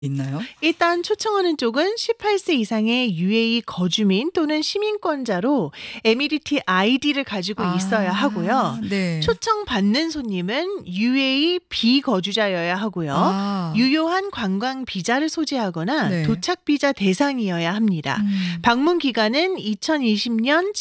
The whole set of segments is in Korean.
있나요? 일단 초청하는 쪽은 18세 이상의 UAE 거주민 또는 시민권자로 에미리티 아이디를 가지고 있어야 하고요. 네. 초청받는 손님은 UAE 비거주자여야 하고요. 아. 유효한 관광 비자를 소지하거나 네. 도착 비자 대상이어야 합니다. 방문 기간은 2026년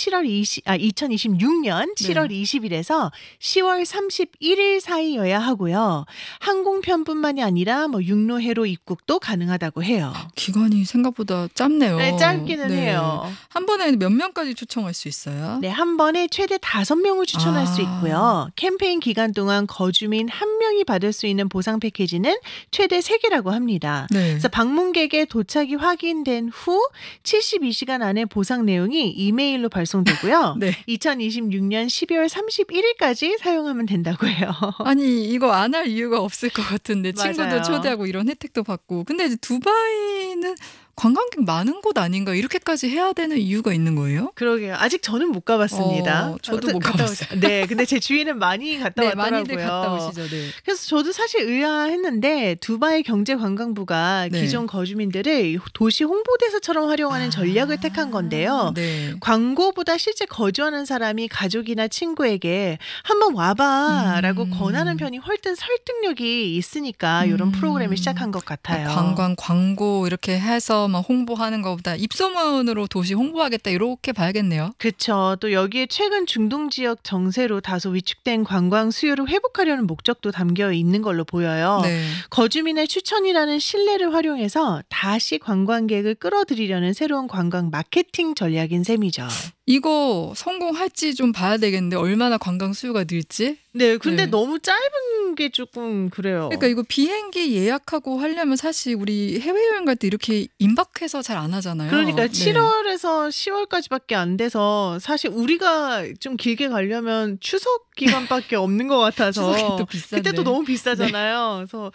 7월 20일에서 10월 31일 사이여야 하고요. 항공편뿐만이 아니라 육로회로 입국도 가능하다고 해요. 기간이 생각보다 짧네요. 네, 짧기는 네. 해요. 한 번에 몇 명까지 초청할 수 있어요? 네, 한 번에 최대 5명을 추천할 수 있고요. 캠페인 기간 동안 거주민 1명이 받을 수 있는 보상 패키지는 최대 3개라고 합니다. 네. 그래서 방문객의 도착이 확인된 후 72시간 안에 보상 내용이 이메일로 발송되고요. 네. 2026년 12월 31일까지 사용하면 된다고 해요. 아니 이거 안 할 이유가 없을 것 같은데 친구도 맞아요. 초대하고 이런 혜택도 받고. 근데 이제 두바이는 관광객 많은 곳 아닌가? 이렇게까지 해야 되는 이유가 있는 거예요? 그러게요. 아직 저는 못 가봤습니다. 저도 못 갔다 가봤어요. 네, 근데 제 주위는 많이 갔다 네, 왔더라고요. 많이들 갔다 오시죠. 네. 그래서 저도 사실 의아했는데 두바이 경제관광부가 네. 기존 거주민들을 도시 홍보대사처럼 활용하는 전략을 택한 건데요. 네. 광고보다 실제 거주하는 사람이 가족이나 친구에게 한번 와봐라고 권하는 편이 훨씬 설득력이 있으니까 이런 프로그램을 시작한 것 같아요. 관광 광고 이렇게 해서 막 홍보하는 것보다 입소문으로 도시 홍보하겠다 이렇게 봐야겠네요. 그렇죠. 또 여기에 최근 중동 지역 정세로 다소 위축된 관광 수요를 회복하려는 목적도 담겨 있는 걸로 보여요. 네. 거주민의 추천이라는 신뢰를 활용해서 다시 관광객을 끌어들이려는 새로운 관광 마케팅 전략인 셈이죠. 이거 성공할지 좀 봐야 되겠는데 얼마나 관광 수요가 늘지? 네, 근데 네. 너무 짧은 게 조금 그래요. 그러니까 이거 비행기 예약하고 하려면 사실 우리 해외여행 갈 때 이렇게 임박해서 잘 안 하잖아요. 그러니까 네. 7월에서 10월까지밖에 안 돼서 사실 우리가 좀 길게 가려면 추석 기간밖에 없는 것 같아서 추석이 또 비싼데. 그때 또 너무 비싸잖아요. 그래서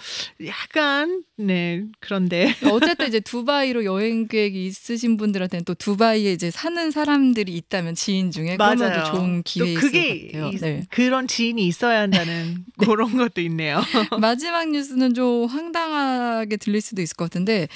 약간 그런데 어쨌든 이제 두바이로 여행 계획이 있으신 분들한테는 또 두바이에 이제 사는 사람들이 있다면 지인 중에 그러면 맞아요. 또 좋은 또 기회일 그게 것 같아요. 네. 그런 지인이 있어야 한다는 그런 것도 있네요. 마지막 뉴스는 좀 황당하게 들릴 수도 있을 것 같은데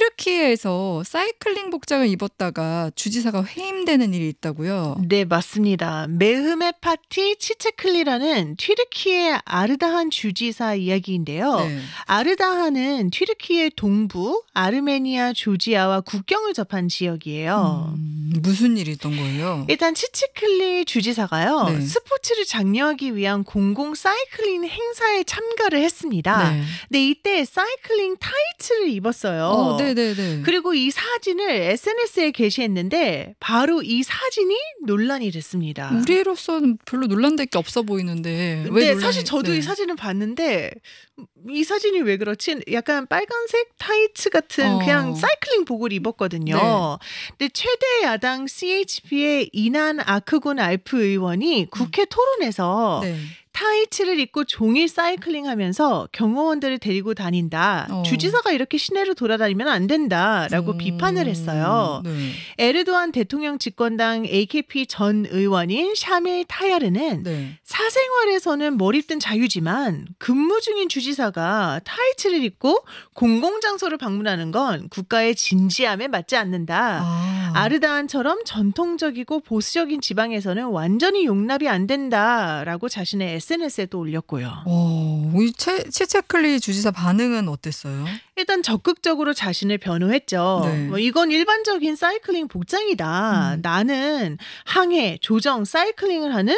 튀르키예에서 사이클링 복장을 입었다가 주지사가 해임되는 일이 있다고요. 네, 맞습니다. 메흐메 파티 치체클리라는 튀르키예 아르다한 주지사 이야기인데요. 네. 아르다한은 튀르키예 동부 아르메니아 조지아와 국경을 접한 지역이에요. 무슨 일이 있던 거예요? 일단 치치클리 주지사가요. 네. 스포츠를 장려하기 위한 공공 사이클링 행사에 참가를 했습니다. 네. 근데 이때 사이클링 타이츠를 입었어요. 네네네. 그리고 이 사진을 SNS에 게시했는데 바로 이 사진이 논란이 됐습니다. 우리로서는 별로 논란될 게 없어 보이는데 왜 네, 논란이? 사실 저도 이 사진을 봤는데 이 사진이 왜 그렇지? 약간 빨간색 타이츠 같은 그냥 사이클링 복을 입었거든요. 네. 근데 최대 야당 CHP의 이난 아크군 알프 의원이 국회 토론에서 네. 타이츠를 입고 종일 사이클링하면서 경호원들을 데리고 다닌다. 주지사가 이렇게 시내로 돌아다니면 안 된다라고 비판을 했어요. 네. 에르도안 대통령 집권당 AKP 전 의원인 샤밀 타야르는 네. 사생활에서는 뭘 입든 자유지만 근무 중인 주지사가 타이츠를 입고 공공장소를 방문하는 건 국가의 진지함에 맞지 않는다. 아르다한처럼 전통적이고 보수적인 지방에서는 완전히 용납이 안 된다라고 자신의 SNS에 또 올렸고요. 우리 치체클리 주지사 반응은 어땠어요? 일단 적극적으로 자신을 변호했죠. 네. 이건 일반적인 사이클링 복장이다. 나는 항해, 조정, 사이클링을 하는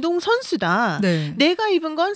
운동선수다. 네. 내가 입은 건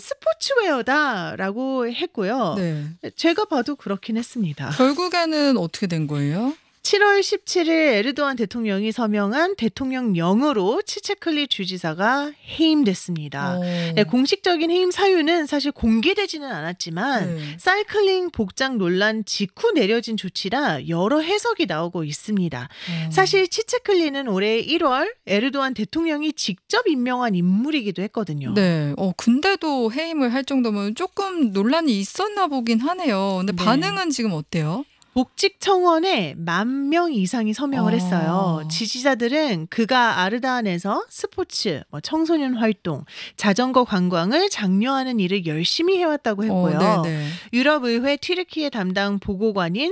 스포츠웨어다라고 했고요. 네. 제가 봐도 그렇긴 했습니다. 결국에는 어떻게 된 거예요? 7월 17일 에르도안 대통령이 서명한 대통령령으로 치체클리 주지사가 해임됐습니다. 네, 공식적인 해임 사유는 사실 공개되지는 않았지만 사이클링 복장 논란 직후 내려진 조치라 여러 해석이 나오고 있습니다. 사실 치체클리는 올해 1월 에르도안 대통령이 직접 임명한 인물이기도 했거든요. 네. 근데도 해임을 할 정도면 조금 논란이 있었나 보긴 하네요. 근데 네. 반응은 지금 어때요? 복직청원에 10,000명 이상이 서명을 했어요. 지지자들은 그가 아르다안에서 스포츠, 청소년 활동, 자전거 관광을 장려하는 일을 열심히 해왔다고 했고요. 네네. 유럽의회 튀르키예 담당 보고관인